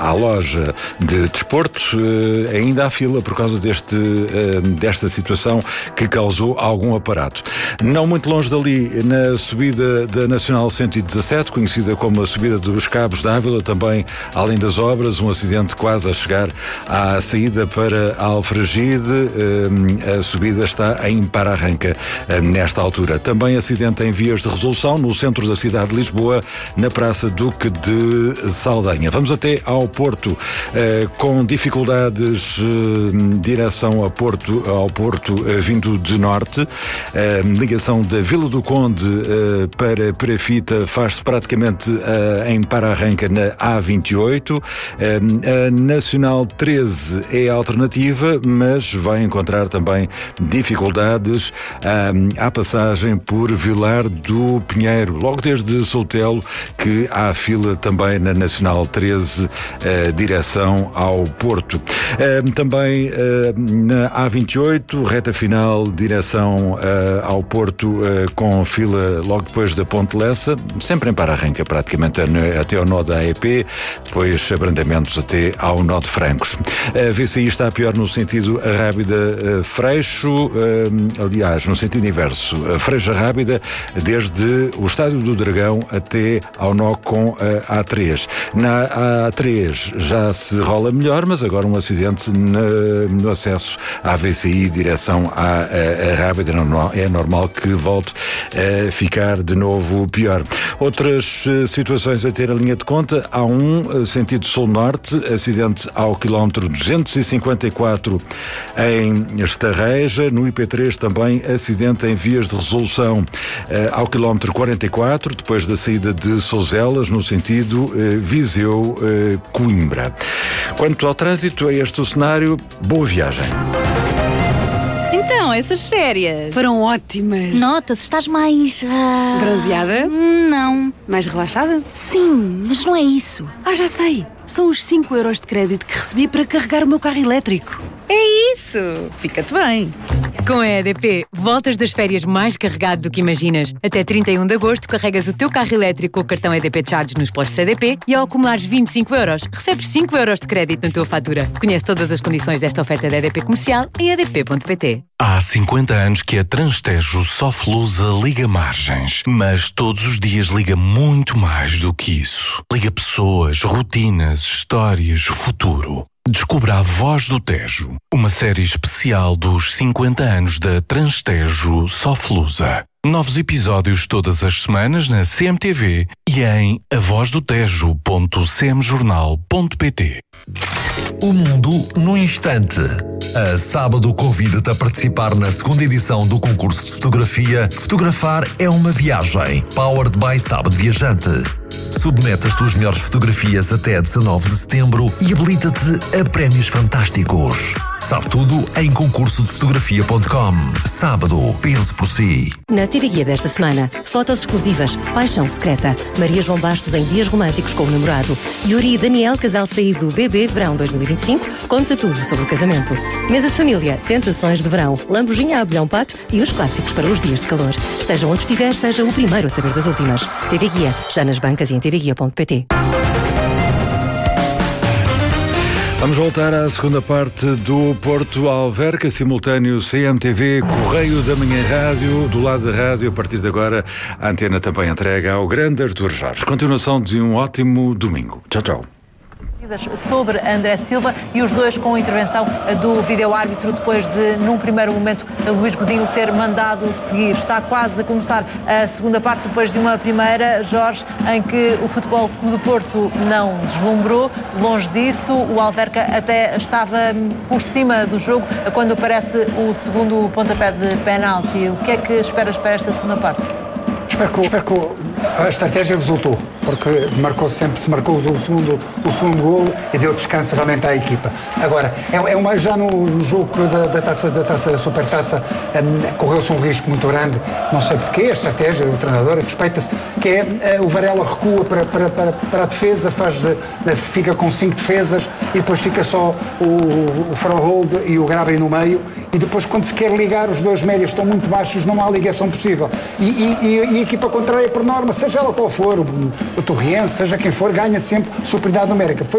à loja de desporto, ainda há fila por causa desta situação que causou algum aparato. Não muito longe dali, na subida da Nacional 117, conhecida como a subida dos Cabos d'Ávila, também, além das obras, um acidente quase a chegar à saída para a Alfragide. A subida está em para-arranca nesta altura. Também acidente em vias de resolução no centro da cidade de Lisboa, na Praça Duque de Saldanha. Vamos até ao Porto, com dificuldades, direção ao Porto, vindo de norte. Ligação da Vila do Conde para Perafita faz-se praticamente em para-arranca na A28. A Nacional 13 é a alternativa, mas vai encontrar também dificuldades à passagem por Vilar do Pinheiro, logo desde Soutelo, que há fila também na Nacional 13, direção ao Porto. Também na A28, reta final, direção ao Porto, com fila logo depois da Ponte Lessa, sempre em para-arranca, praticamente até ao nó da AEP, depois abrandamentos até ao nó de Francos. A VCI está pior no sentido Rábida-Freixo, aliás, no sentido inverso, Freixo-Rábida, desde o Estádio do Dragão até ao nó com a A3. Na A3 já se rola melhor, mas agora um acidente no acesso à VCI, direção à Rábida, é normal que volte a ficar de novo pior. Outras situações a ter a linha de conta: há sentido sul-norte, acidente ao quilómetro 254 em Estarreja. No IP3 também acidente em vias de resolução ao quilómetro 44, depois da saída de Souzelas, no sentido Viseu-Coimbra. Quanto ao trânsito, é este o cenário. Boa viagem. Então, essas férias foram ótimas. Nota-se, estás mais... bronzeada? Não. Mais relaxada? Sim, mas não é isso. Já sei. São os 5 euros de crédito que recebi para carregar o meu carro elétrico. É isso. Fica-te bem. Com a EDP, voltas das férias mais carregado do que imaginas. Até 31 de agosto, carregas o teu carro elétrico com o cartão EDP Charge nos postos EDP e ao acumulares 25 euros, recebes 5 euros de crédito na tua fatura. Conhece todas as condições desta oferta da EDP Comercial em edp.pt. Há 50 anos que a Transtejo Soflusa liga margens, mas todos os dias liga muito mais do que isso. Liga pessoas, rotinas, histórias, futuro. Descubra A Voz do Tejo, uma série especial dos 50 anos da Transtejo Soflusa. Novos episódios todas as semanas na CMTV e em avozdotejo.cmjornal.pt. O mundo no instante. A Sábado convida-te a participar na segunda edição do concurso de fotografia Fotografar é uma Viagem, Powered by Sábado Viajante. Submete as tuas melhores fotografias até 19 de setembro e habilita-te a prémios fantásticos. Sabe tudo em concursodefotografia.com. Sábado, pense por si. Na TV Guia desta semana, fotos exclusivas, paixão secreta, Maria João Bastos em dias românticos com o namorado, Yuri e Daniel, casal saído do bebê verão 2025, conta tudo sobre o casamento. Mesa de família, tentações de verão, Lamborghini a abelhão pato e os clássicos para os dias de calor. Esteja onde estiver, seja o primeiro a saber das últimas. TV Guia, já nas bancas e em tvguia.pt. Vamos voltar à segunda parte do Porto Alverca, simultâneo CMTV, Correio da Manhã Rádio. Do lado da rádio, a partir de agora, a antena também entrega ao grande Artur Jorge. Continuação de um ótimo domingo. Tchau, tchau. Sobre André Silva e os dois com a intervenção do vídeo-árbitro depois de, num primeiro momento, Luís Godinho ter mandado seguir. Está quase a começar a segunda parte depois de uma primeira, Jorge, em que o Futebol Clube do Porto não deslumbrou. Longe disso, o Alverca até estava por cima do jogo quando aparece o segundo pontapé de penalti. O que é que esperas para esta segunda parte? Espero que a estratégia resultou, porque se marcou o segundo golo e deu descanso realmente à equipa. Agora, já no jogo da Supertaça, correu-se um risco muito grande, não sei porquê, a estratégia do treinador respeita-se, que é o Varela recua para a defesa, fica com 5 defesas e depois fica só o Frohold e o Graben no meio, e depois quando se quer ligar, os dois médios estão muito baixos, não há ligação possível. E a equipa contrária, por norma, seja ela qual for, o Torriense, seja quem for, ganha sempre superioridade numérica.